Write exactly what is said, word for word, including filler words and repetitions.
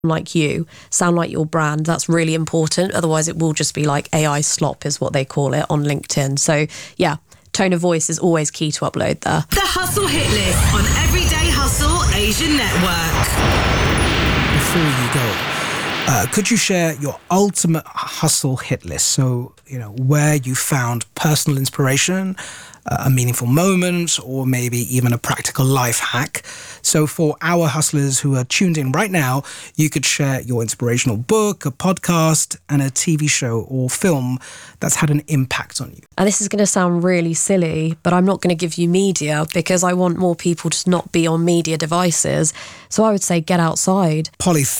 like you, sound like your brand. That's really important. Otherwise, it will just be like A I slop is what they call it on LinkedIn. So yeah, tone of voice is always key to upload there. The Hustle Hit List on Everyday Hustle Asian Network. Before you go, uh, could you share your ultimate hustle hit list? So, you know, where you found personal inspiration, uh, a meaningful moment, or maybe even a practical life hack. So for our hustlers who are tuned in right now, you could share your inspirational book, a podcast, and a T V show or film that's had an impact on you. And this is going to sound really silly, but I'm not going to give you media because I want more people to not be on media devices. So I would say get outside. Polly,